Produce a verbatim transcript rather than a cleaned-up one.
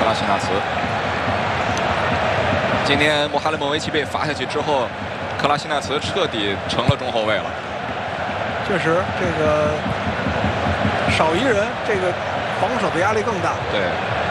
克拉西纳茨。今天穆哈雷莫维奇被罚下去之后，克拉西纳茨彻底成了中后卫了。 确实，这个少一人，这个防守的压力更大。 对。